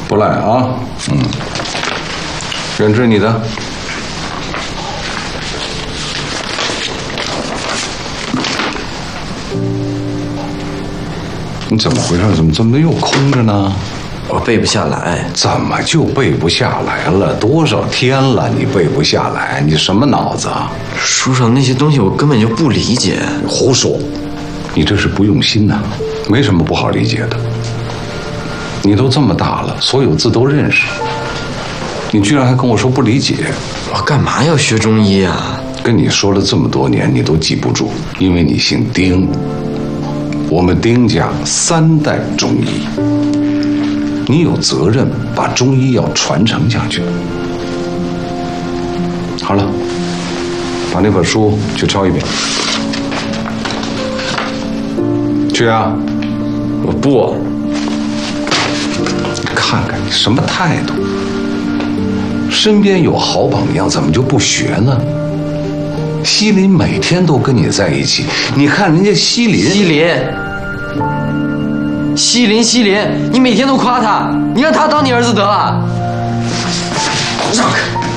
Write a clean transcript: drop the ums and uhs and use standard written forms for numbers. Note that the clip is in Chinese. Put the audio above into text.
不赖啊。远志，你的。你怎么回事？怎么又空着呢？ 我背不下来。 怎么就背不下来了？多少天了，你背不下来？你什么脑子啊？ 书上那些东西我根本就不理解。 胡说！你这是不用心呐，没什么不好理解的。你都这么大了，所有字都认识，你居然还跟我说不理解？ 我干嘛要学中医啊？ 跟你说了这么多年，你都记不住，因为你姓丁。我们丁家3代中医，你有责任把中医药传承下去。好了，把那本书去抄一遍。去啊！ 我不。 看看你什么态度？身边有好榜样，怎么就不学呢？西林每天都跟你在一起，你看人家西林， 西林，你每天都夸他，你让他当你儿子得了？ 让开！